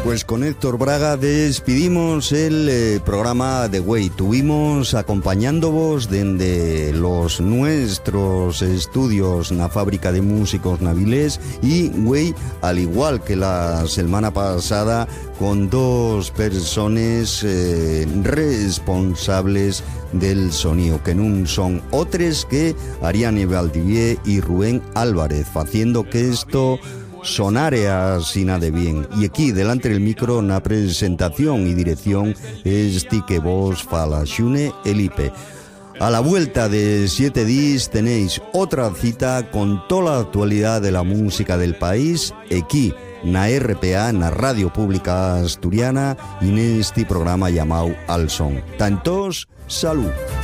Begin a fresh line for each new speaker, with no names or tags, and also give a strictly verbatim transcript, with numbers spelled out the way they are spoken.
Pues con Héctor Braga despidimos el eh, programa de Güey. Tuvimos acompañándoos desde los nuestros estudios na fábrica de músicos navilés y Güey, al igual que la semana pasada, con dos personas eh, responsables del sonido, que no son otros que Ariane Valdivier y Rubén Álvarez, haciendo que esto sonare así de bien. Y aquí, delante del micro, na presentación y dirección, es ti que vos fala, Xune Elipe. A la vuelta de siete días tenéis otra cita con toda la actualidad de la música del país, aquí, na R P A, na Radio Pública Asturiana, y en este programa llamado Al Son. Tantos, salud.